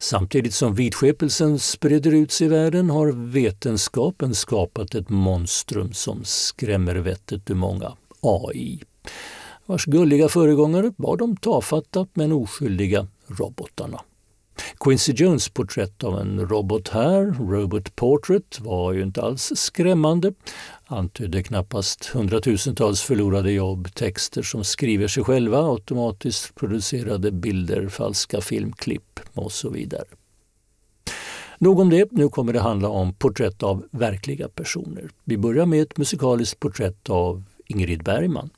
Samtidigt som vidskepelsen sprider ut sig i världen har vetenskapen skapat ett monstrum som skrämmer vettet ur många, AI. Vars gulliga föregångare var de tafatta men oskyldiga robotarna. Quincy Jones porträtt av en robot här, Robot Portrait, var ju inte alls skrämmande. Antydde knappast hundratusentals förlorade jobb, texter som skriver sig själva, automatiskt producerade bilder, falska filmklipp och så vidare. Nog om det, nu kommer det handla om porträtt av verkliga personer. Vi börjar med ett musikaliskt porträtt av Ingrid Bergman.